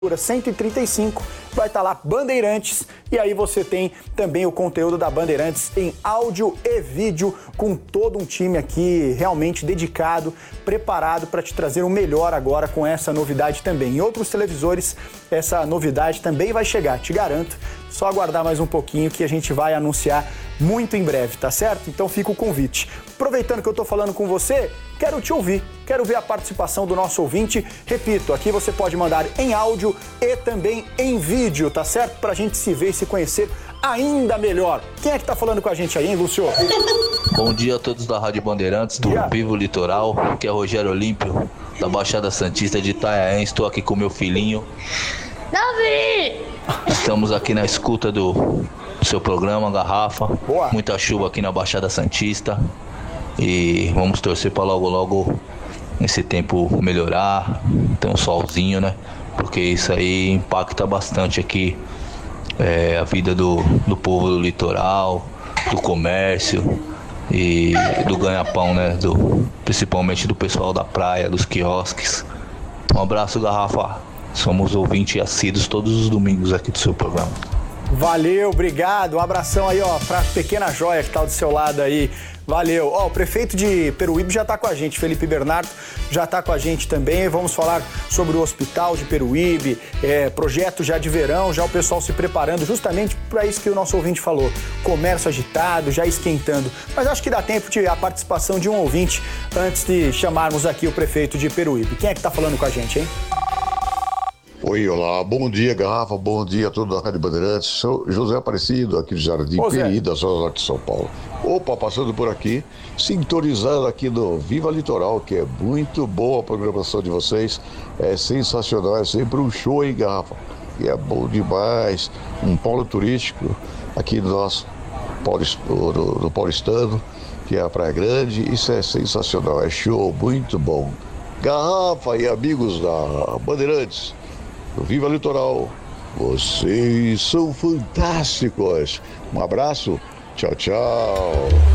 135, vai estar lá Bandeirantes, e aí você tem também o conteúdo da Bandeirantes em áudio e vídeo, com todo um time aqui realmente dedicado, preparado para te trazer o melhor agora com essa novidade também. Em outros televisores, essa novidade também vai chegar, te garanto. Só aguardar mais um pouquinho que a gente vai anunciar muito em breve, tá certo? Então fica o convite. Aproveitando que eu tô falando com você, quero te ouvir, quero ver a participação do nosso ouvinte. Repito, aqui você pode mandar em áudio e também em vídeo, tá certo? Pra gente se ver e se conhecer ainda melhor. Quem é que tá falando com a gente aí, hein, Lúcio? Bom dia a todos da Rádio Bandeirantes, do Vivo Litoral, que é Rogério Olímpio, da Baixada Santista de Itanhaém. Estou aqui com meu filhinho. Davi! Estamos aqui na escuta do seu programa, Garrafa. Boa. Muita chuva aqui na Baixada Santista. E vamos torcer para logo esse tempo melhorar, ter um solzinho, né? Porque isso aí impacta bastante aqui a vida do povo do litoral, do comércio e do ganha-pão, né? Principalmente do pessoal da praia, dos quiosques. Um abraço, Garrafa. Somos ouvintes assíduos todos os domingos aqui do seu programa. Valeu, obrigado. Um abração aí, ó, pra pequena joia que tá do seu lado aí. Valeu. Ó, o prefeito de Peruíbe já tá com a gente, Felipe Bernardo, já tá com a gente também. Vamos falar sobre o hospital de Peruíbe, projeto já de verão, já o pessoal se preparando justamente para isso que o nosso ouvinte falou. Comércio agitado, já esquentando. Mas acho que dá tempo de a participação de um ouvinte antes de chamarmos aqui o prefeito de Peruíbe. Quem é que tá falando com a gente, hein? Oi, olá, bom dia, Garrafa, bom dia a todos da Rádio Bandeirantes. Sou José Aparecido, aqui do Jardim Peri, da Zona Norte de São Paulo. Opa, passando por aqui, sintonizando aqui no Viva Litoral, que é muito boa a programação de vocês, é sensacional, é sempre um show, hein, Garrafa? E é bom demais, um polo turístico aqui do nosso do paulistano, que é a Praia Grande, isso é sensacional, é show, muito bom. Garrafa e amigos da Bandeirantes, Viva Litoral, vocês são fantásticos. Um abraço, tchau, tchau.